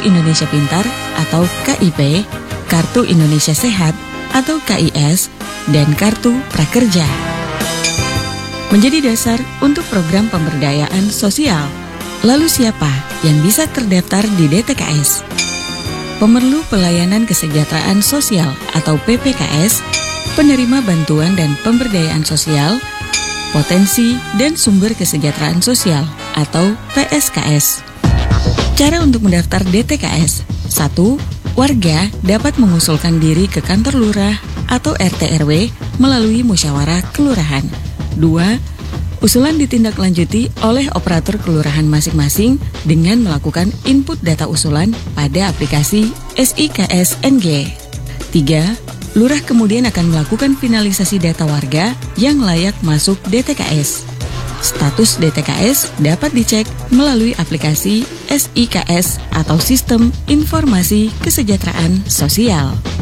Indonesia Pintar atau KIP, Kartu Indonesia Sehat atau KIS, dan Kartu Prakerja. Menjadi dasar untuk program pemberdayaan sosial. Lalu siapa yang bisa terdaftar di DTKS? Pemerlu pelayanan kesejahteraan sosial atau PPKS, penerima bantuan dan pemberdayaan sosial, potensi dan sumber kesejahteraan sosial atau PSKS. Cara untuk mendaftar DTKS: 1. Warga dapat mengusulkan diri ke kantor lurah atau RT/RW melalui musyawarah kelurahan. 2. Usulan ditindaklanjuti oleh operator kelurahan masing-masing dengan melakukan input data usulan pada aplikasi SIKS-NG. 3. Lurah kemudian akan melakukan finalisasi data warga yang layak masuk DTKS. Status DTKS dapat dicek melalui aplikasi SIKS atau Sistem Informasi Kesejahteraan Sosial.